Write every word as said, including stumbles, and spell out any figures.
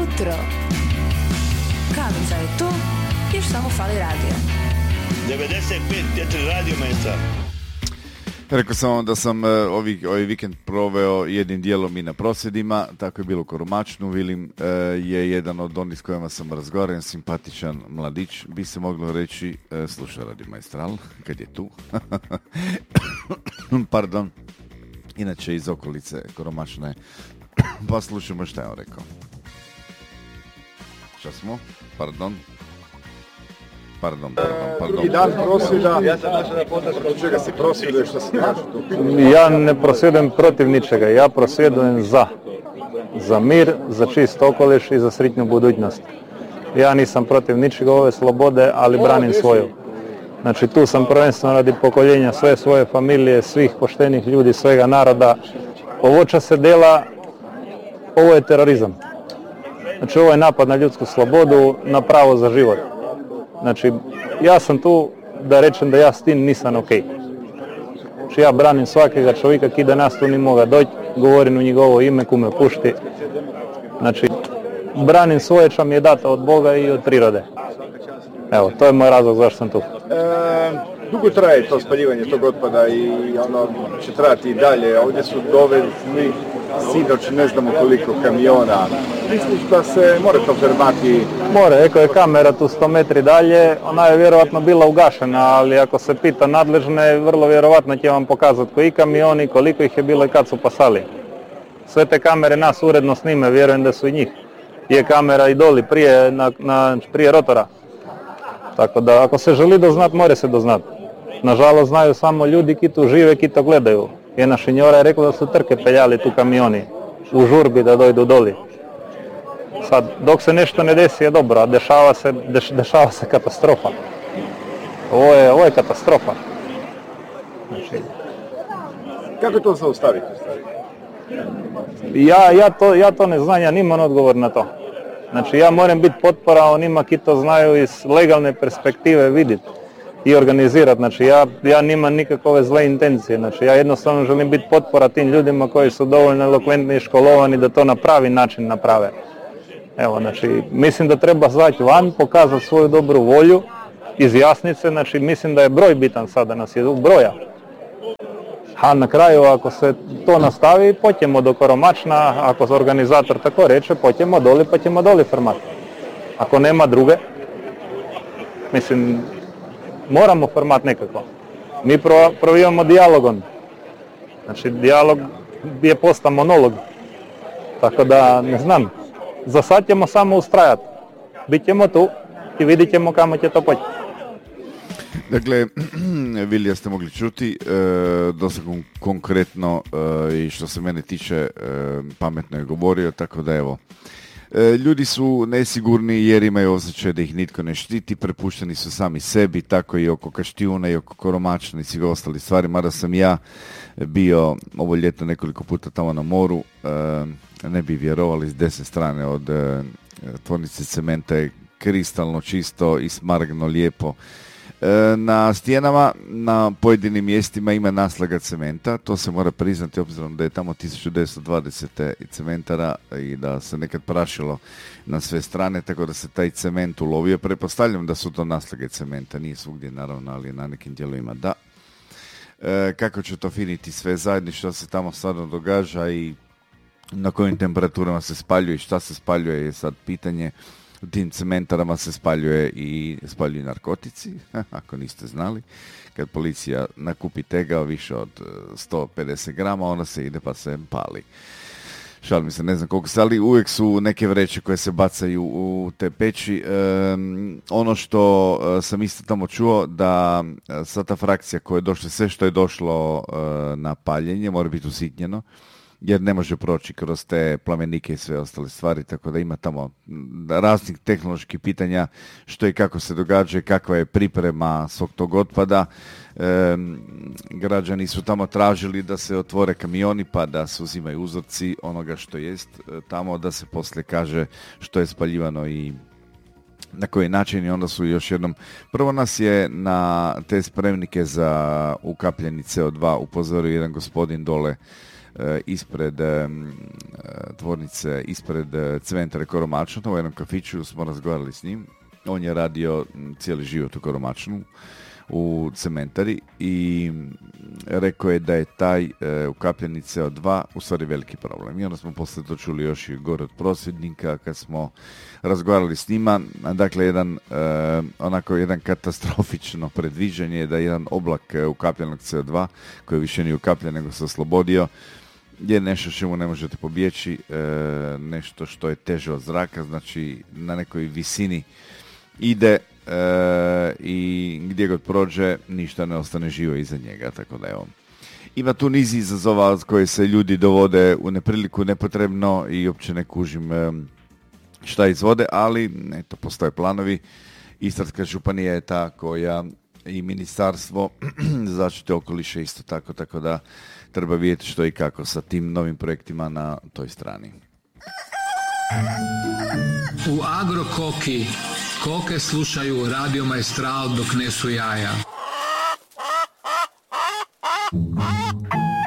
jutro. Kavica je tu, još samo fali radio. devedeset pet četiri radio mesta. Rekao sam vam da sam uh, ovi, ovaj vikend proveo jednim dijelom i na prosvjedima, tako je bilo u Koromačnu. Vilim uh, je jedan od onih s kojima sam razgovaran, simpatičan mladić, bi se moglo reći, uh, sluša Radio Maestral, kad je tu. Pardon. Inače iz okolice Koromačne. Pa slušamo šta je on rekao. Šta smo? Pardon. Pardon, pardon, pardon. Drugi dan prosvjeda, ja sam našao na podršku od čega se prosvjeduje, što se kaže tu. Ja ne prosvjedujem protiv ničega, ja prosvjedujem za. Za mir, za čist okoliš i za sretnu budućnost. Ja nisam protiv ničega ove slobode, ali branim svoju. Znači tu sam prvenstveno radi pokoljenja sve svoje familije, svih poštenih ljudi, svega naroda. Ovo čo se dela, ovo je terorizam. Znači ovo je napad na ljudsku slobodu, na pravo za život. Znači, ja sam tu da rečem da ja s tim nisam ok. Znači, ja branim svakega čovjeka ki da nas tu ni moga doći, govorim u njegovo ime, kume pušti. Znači, branim svoje čo mi je data od Boga i od prirode. Evo, to je moj razlog zašto sam tu. E, dugo traje to spaljivanje tog otpada i ono će trajati i dalje. Ovdje su dovezli sinoć ne znamo koliko kamiona. Misliš da se mora to fermati? More, eko je kamera tu sto metri dalje, ona je vjerovatno bila ugašena, ali ako se pita nadležne, vrlo vjerovatno će vam pokazati koji kamioni, koliko ih je bilo i kad su pasali. Sve te kamere nas uredno snime, vjerujem da su i njih. Je kamera i doli prije, na, na, prije rotora. Tako da ako se želi doznat, more se doznat. Nažalost znaju samo ljudi ki tu žive, ki to gledaju. Jedna šinjora je rekla da su trke peljali tu kamioni u žurbi da dojdu doli. Sad, dok se nešto ne desi je dobro, a dešava se, deš, dešava se katastrofa. Ovo je, ovo je katastrofa. Znači, kako to zaustaviti? Ja, ja, to, ja to ne znam, ja nimam odgovor na to. Znači ja moram biti potpora onima ki to znaju iz legalne perspektive vidjeti i organizirati. Znači ja, ja nimam nikakve zle intencije. Znači ja jednostavno želim biti potpora tim ljudima koji su dovoljno elokventni i školovani da to na pravi način naprave. Evo, znači mislim da treba izaći van, pokazati svoju dobru volju, izjasniti se. Znači mislim da je broj bitan sada, nas je broja. A na kraju ako se to nastavi, poćemo do Koromačna, ako organizator tako reče, poćemo doli, pa ćemo doli formati. Ako nema druge, mislim, moramo format nekako. Mi pro, provijamo dijalogom. Znači, dijalog je posta monolog. Tako da, ne znam, za sad ćemo samo ustrajati. Bićemo tu i vidit ćemo kamo će to poći. Dakle, Vilija ste mogli čuti, e, dosta kon- konkretno e, i što se mene tiče e, pametno je govorio, tako da evo. E, ljudi su nesigurni jer imaju osjećaj da ih nitko ne štiti, prepušteni su sami sebi, tako i oko Kaštijuna i oko Koromačna i svih ostalih stvari, mada sam ja bio ovo ljeto nekoliko puta tamo na moru, e, ne bi vjerovali s desne strane od e, tvornice cementa je kristalno čisto i smaragno lijepo. Na stijenama na pojedinim mjestima ima naslaga cementa, to se mora priznati obzirom da je tamo tisuću devetsto dvadesete i cementara i da se nekad prašilo na sve strane, tako da se taj cement ulovio. Pretpostavljam da su to naslage cementa, nije svugdje naravno, ali na nekim dijelovima da. E, kako će to finiti sve zajedno, što se tamo stvarno događa i na kojim temperaturama se spaljuje i šta se spaljuje je sad pitanje. U tim cementarama se spaljuje i spaljuju narkotici, ako niste znali. Kad policija nakupi tegao više od sto pedeset grama, ona se ide pa se pali. Šalim se, ne znam koliko se, ali uvijek su neke vreće koje se bacaju u te peći. Um, ono što uh, sam isto tamo čuo, da uh, sva ta frakcija koja je došla, sve što je došlo uh, na paljenje, mora biti usitnjeno. Jer ne može proći kroz te plamenike i sve ostale stvari, tako da ima tamo raznih tehnoloških pitanja što i kako se događa, kakva je priprema svog tog otpada. E, građani su tamo tražili da se otvore kamioni pa da se uzimaju uzorci onoga što jest tamo, da se poslije kaže što je spaljivano i na koji način. I onda su još jednom, prvo nas je na te spremnike za ukapljeni C O dva upozorio jedan gospodin dole ispred e, tvornice, ispred e, cementare Koromačna, u jednom kafiću smo razgovarali s njim. On je radio cijeli život u Koromačnu, u cementari, i rekao je da je taj e, ukapljeni C O dva u stvari veliki problem. I onda smo poslije to čuli još i gore od prosvjednika kad smo razgovarali s njima. Dakle, jedan e, onako jedan katastrofično predviđanje da jedan oblak e, ukapljenog C O dva, koji više nije ukapljen nego se oslobodio, je nešto čemu ne možete pobjeći, e, nešto što je teže od zraka, znači na nekoj visini ide e, i gdje god prođe ništa ne ostane živo iza njega, tako da evo. Ima tu niz izazova koje se ljudi dovode u nepriliku nepotrebno i uopće ne kužim e, šta izvode, ali eto, postoje planovi. Istarska županija je ta koja i ministarstvo zaštite okoliša isto tako, tako da treba vidjeti što i kako sa tim novim projektima na toj strani. U Agrokoki koke slušaju Radio Maestral dok nesu jaja.